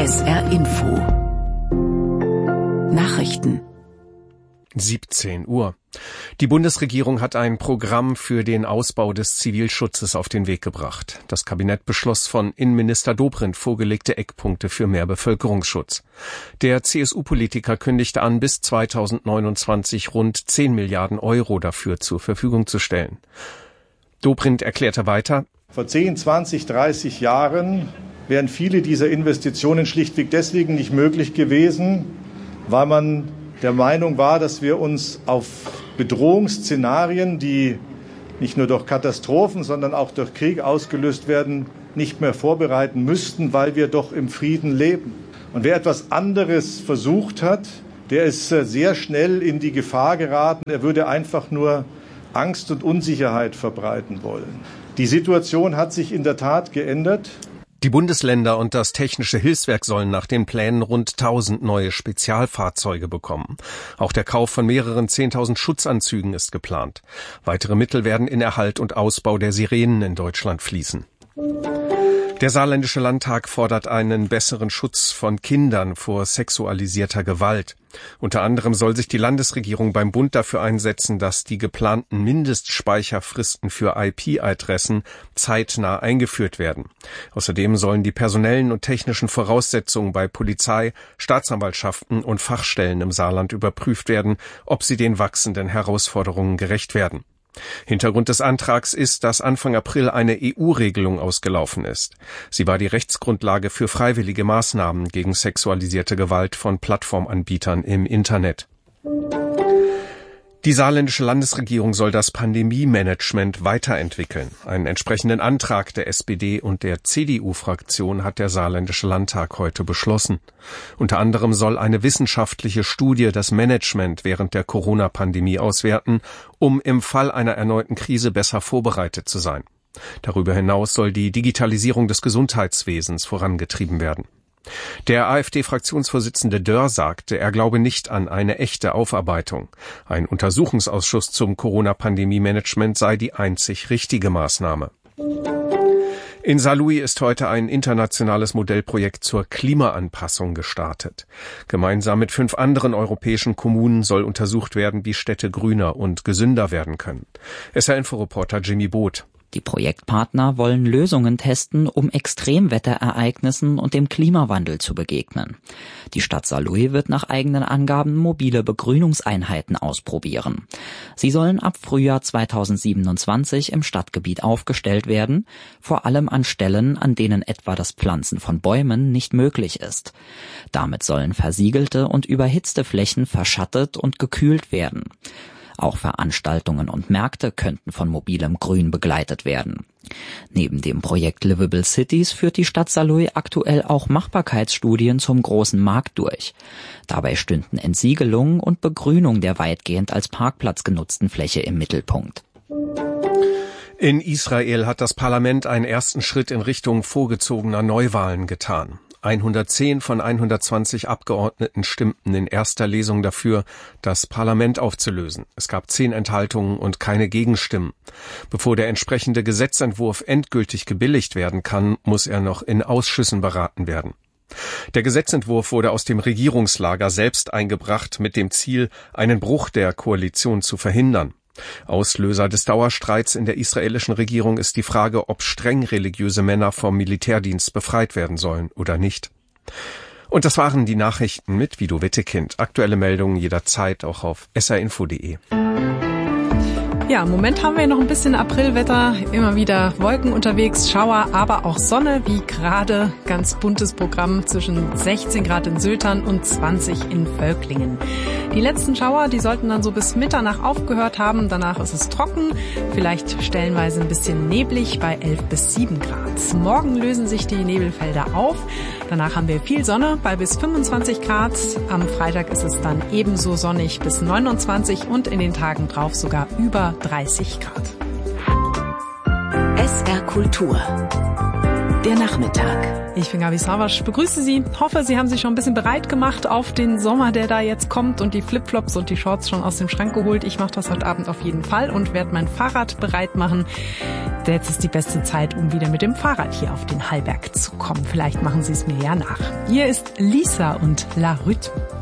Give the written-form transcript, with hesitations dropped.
SR Info Nachrichten 17 Uhr. Die Bundesregierung hat ein Programm für den Ausbau des Zivilschutzes auf den Weg gebracht. Das Kabinett beschloss von Innenminister Dobrindt vorgelegte Eckpunkte für mehr Bevölkerungsschutz. Der CSU-Politiker kündigte an, bis 2029 rund 10 Milliarden Euro dafür zur Verfügung zu stellen. Dobrindt erklärte weiter: Vor 10, 20, 30 Jahren wären viele dieser Investitionen schlichtweg deswegen nicht möglich gewesen, weil man der Meinung war, dass wir uns auf Bedrohungsszenarien, die nicht nur durch Katastrophen, sondern auch durch Krieg ausgelöst werden, nicht mehr vorbereiten müssten, weil wir doch im Frieden leben. Und wer etwas anderes versucht hat, der ist sehr schnell in die Gefahr geraten, er würde einfach nur Angst und Unsicherheit verbreiten wollen. Die Situation hat sich in der Tat geändert. Die Bundesländer und das Technische Hilfswerk sollen nach den Plänen rund 1000 neue Spezialfahrzeuge bekommen. Auch der Kauf von mehreren 10.000 Schutzanzügen ist geplant. Weitere Mittel werden in Erhalt und Ausbau der Sirenen in Deutschland fließen. Der Saarländische Landtag fordert einen besseren Schutz von Kindern vor sexualisierter Gewalt. Unter anderem soll sich die Landesregierung beim Bund dafür einsetzen, dass die geplanten Mindestspeicherfristen für IP-Adressen zeitnah eingeführt werden. Außerdem sollen die personellen und technischen Voraussetzungen bei Polizei, Staatsanwaltschaften und Fachstellen im Saarland überprüft werden, ob sie den wachsenden Herausforderungen gerecht werden. Hintergrund des Antrags ist, dass Anfang April eine EU-Regelung ausgelaufen ist. Sie war die Rechtsgrundlage für freiwillige Maßnahmen gegen sexualisierte Gewalt von Plattformanbietern im Internet. Die saarländische Landesregierung soll das Pandemie-Management weiterentwickeln. Einen entsprechenden Antrag der SPD und der CDU-Fraktion hat der saarländische Landtag heute beschlossen. Unter anderem soll eine wissenschaftliche Studie das Management während der Corona-Pandemie auswerten, um im Fall einer erneuten Krise besser vorbereitet zu sein. Darüber hinaus soll die Digitalisierung des Gesundheitswesens vorangetrieben werden. Der AfD-Fraktionsvorsitzende Dörr sagte, er glaube nicht an eine echte Aufarbeitung. Ein Untersuchungsausschuss zum Corona-Pandemie-Management sei die einzig richtige Maßnahme. In Saarlouis ist heute ein internationales Modellprojekt zur Klimaanpassung gestartet. Gemeinsam mit 5 anderen europäischen Kommunen soll untersucht werden, wie Städte grüner und gesünder werden können. SR-Info-Reporter Jimmy Both. Die Projektpartner wollen Lösungen testen, um Extremwetterereignissen und dem Klimawandel zu begegnen. Die Stadt Saarlouis wird nach eigenen Angaben mobile Begrünungseinheiten ausprobieren. Sie sollen ab Frühjahr 2027 im Stadtgebiet aufgestellt werden, vor allem an Stellen, an denen etwa das Pflanzen von Bäumen nicht möglich ist. Damit sollen versiegelte und überhitzte Flächen verschattet und gekühlt werden. Auch Veranstaltungen und Märkte könnten von mobilem Grün begleitet werden. Neben dem Projekt Livable Cities führt die Stadt Saarlouis aktuell auch Machbarkeitsstudien zum großen Markt durch. Dabei stünden Entsiegelung und Begrünung der weitgehend als Parkplatz genutzten Fläche im Mittelpunkt. In Israel hat das Parlament einen ersten Schritt in Richtung vorgezogener Neuwahlen getan. 110 von 120 Abgeordneten stimmten in erster Lesung dafür, das Parlament aufzulösen. Es gab 10 Enthaltungen und keine Gegenstimmen. Bevor der entsprechende Gesetzentwurf endgültig gebilligt werden kann, muss er noch in Ausschüssen beraten werden. Der Gesetzentwurf wurde aus dem Regierungslager selbst eingebracht, mit dem Ziel, einen Bruch der Koalition zu verhindern. Auslöser des Dauerstreits in der israelischen Regierung ist die Frage, ob streng religiöse Männer vom Militärdienst befreit werden sollen oder nicht. Und das waren die Nachrichten mit Guido Wittekind. Aktuelle Meldungen jederzeit auch auf srinfo.de. Ja, im Moment haben wir noch ein bisschen Aprilwetter, immer wieder Wolken unterwegs, Schauer, aber auch Sonne, wie gerade. Ganz buntes Programm zwischen 16 Grad in Söltern und 20 in Völklingen. Die letzten Schauer, die sollten dann so bis Mitternacht aufgehört haben. Danach ist es trocken, vielleicht stellenweise ein bisschen neblig bei 11 bis 7 Grad. Morgen lösen sich die Nebelfelder auf. Danach haben wir viel Sonne bei bis 25 Grad. Am Freitag ist es dann ebenso sonnig bis 29 und in den Tagen drauf sogar über 30 Grad. SR Kultur. Der Nachmittag. Ich bin Gabi Savasch, begrüße Sie. Hoffe, Sie haben sich schon ein bisschen bereit gemacht auf den Sommer, der da jetzt kommt und die Flipflops und die Shorts schon aus dem Schrank geholt. Ich mache das heute Abend auf jeden Fall und werde mein Fahrrad bereit machen. jetzt ist die beste Zeit, um wieder mit dem Fahrrad hier auf den Hallberg zu kommen. Vielleicht machen Sie es mir ja nach. Hier ist Lisa und La Rythme.